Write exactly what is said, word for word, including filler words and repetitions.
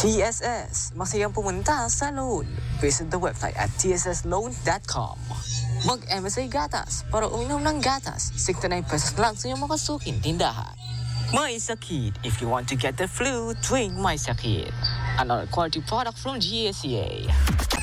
T S S, masayang pumunta sa loan. Visit the website at t s s loan dot com. Mag-M S A Gatas para uminom ng gatas. sixty-nine pesos lang sa iyong makasuking tindahan. My Sakit. If you want to get the flu, drink My Sakit. Another quality product from G A C A.